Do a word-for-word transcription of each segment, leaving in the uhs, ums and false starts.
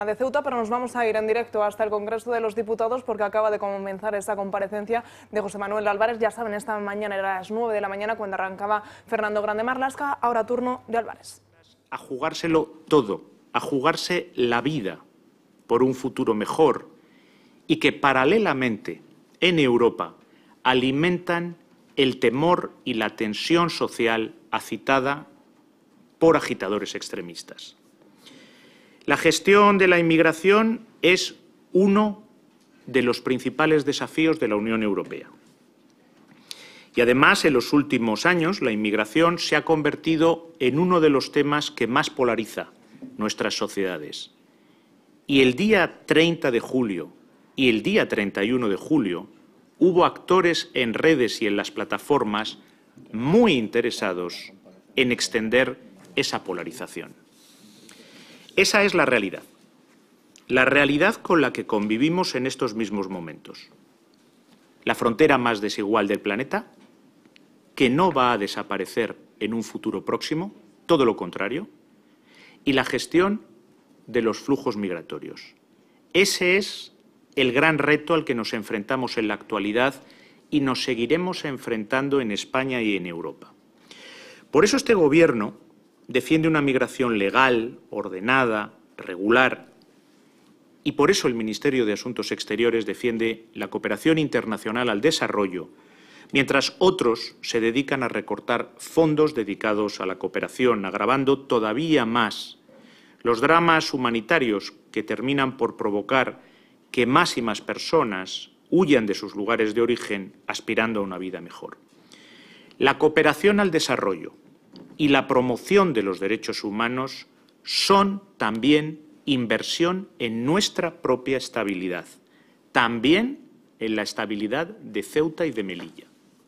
de Ceuta, pero nos vamos a ir en directo hasta el Congreso de los Diputados porque acaba de comenzar esta comparecencia de José Manuel Álvarez. Ya saben, esta mañana era a las nueve de la mañana cuando arrancaba Fernando Grande Marlaska, ahora turno de Álvarez. A jugárselo todo, a jugarse la vida por un futuro mejor y que paralelamente en Europa alimentan el temor y la tensión social agitada por agitadores extremistas. La gestión de la inmigración es uno de los principales desafíos de la Unión Europea. Y además, en los últimos años, la inmigración se ha convertido en uno de los temas que más polariza nuestras sociedades. Y el día treinta de julio y el día treinta y uno de julio hubo actores en redes y en las plataformas muy interesados en extender esa polarización. Esa es la realidad, la realidad con la que convivimos en estos mismos momentos. La frontera más desigual del planeta, que no va a desaparecer en un futuro próximo, todo lo contrario, y la gestión de los flujos migratorios. Ese es el gran reto al que nos enfrentamos en la actualidad y nos seguiremos enfrentando en España y en Europa. Por eso este Gobierno defiende una migración legal, ordenada, regular, y por eso el Ministerio de Asuntos Exteriores defiende la cooperación internacional al desarrollo, mientras otros se dedican a recortar fondos dedicados a la cooperación, agravando todavía más los dramas humanitarios que terminan por provocar que más y más personas huyan de sus lugares de origen aspirando a una vida mejor. La cooperación al desarrollo y la promoción de los derechos humanos son también inversión en nuestra propia estabilidad, también en la estabilidad de Ceuta y de Melilla.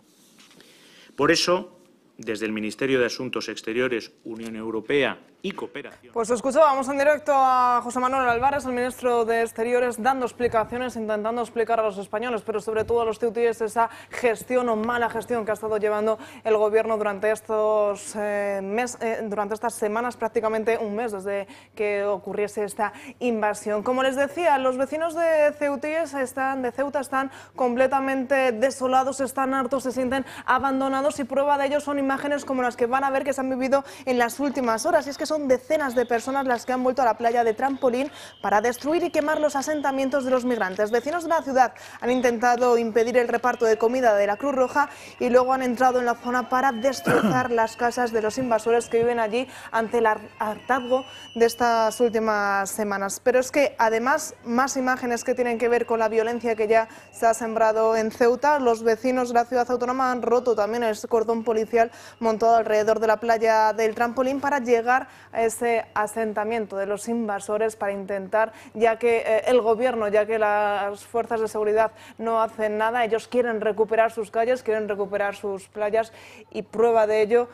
Por eso, desde el Ministerio de Asuntos Exteriores, Unión Europea y Cooperación. Pues escuchábamos en directo a José Manuel Álvarez, el ministro de Exteriores, dando explicaciones, intentando explicar a los españoles, pero sobre todo a los ceutíes, esa gestión o mala gestión que ha estado llevando el Gobierno durante estos eh, mes, eh, durante estas semanas, prácticamente un mes desde que ocurriese esta invasión. Como les decía, los vecinos de ceutíes están, de Ceuta están completamente desolados, están hartos, se sienten abandonados y prueba de ello son imágenes como las que van a ver que se han vivido en las últimas horas. Y es que son decenas de personas las que han vuelto a la playa de Trampolín para destruir y quemar los asentamientos de los migrantes. Vecinos de la ciudad han intentado impedir el reparto de comida de la Cruz Roja y luego han entrado en la zona para destrozar las casas de los invasores que viven allí ante el hartazgo de estas últimas semanas. Pero es que además, más imágenes que tienen que ver con la violencia que ya se ha sembrado en Ceuta. Los vecinos de la ciudad autónoma han roto también el cordón policial montado alrededor de la playa del Trampolín para llegar a ese asentamiento de los invasores, para intentar, ya que eh, el gobierno, ya que las fuerzas de seguridad no hacen nada, ellos quieren recuperar sus calles, quieren recuperar sus playas y prueba de ello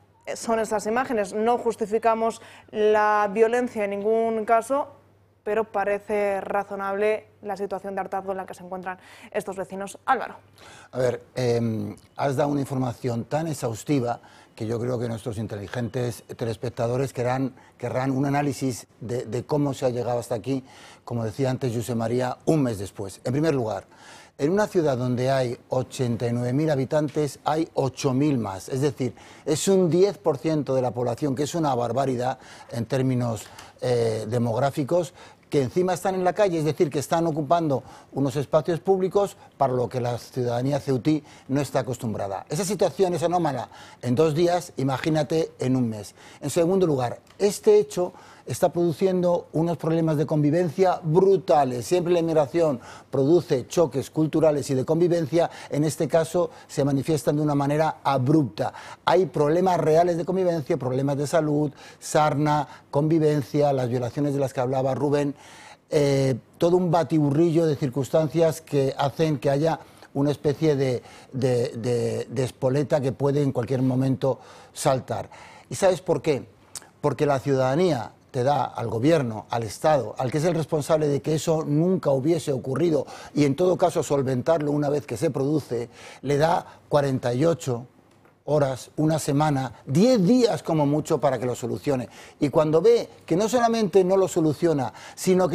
son estas imágenes. No justificamos la violencia en ningún caso, pero parece razonable la situación de hartazgo en la que se encuentran estos vecinos. Álvaro. A ver, eh, has dado una información tan exhaustiva que yo creo que nuestros inteligentes telespectadores querrán, querrán un análisis de, de cómo se ha llegado hasta aquí, como decía antes José María, un mes después. En primer lugar, en una ciudad donde hay ochenta y nueve mil habitantes, hay ocho mil más. Es decir, es un diez por ciento de la población, que es una barbaridad en términos eh, demográficos, que encima están en la calle, es decir, que están ocupando unos espacios públicos para lo que la ciudadanía ceutí no está acostumbrada. Esa situación es anómala en dos días, imagínate en un mes. En segundo lugar, este hecho está produciendo unos problemas de convivencia brutales. Siempre la inmigración produce choques culturales y de convivencia, en este caso se manifiestan de una manera abrupta. Hay problemas reales de convivencia, problemas de salud, sarna, convivencia, las violaciones de las que hablaba Rubén, eh, todo un batiburrillo de circunstancias que hacen que haya una especie de, de, de, de espoleta que puede en cualquier momento saltar. ¿Y sabes por qué? Porque la ciudadanía te da al gobierno, al Estado, al que es el responsable de que eso nunca hubiese ocurrido y en todo caso solventarlo una vez que se produce, le da cuarenta y ocho horas, una semana, diez días como mucho para que lo solucione. Y cuando ve que no solamente no lo soluciona, sino que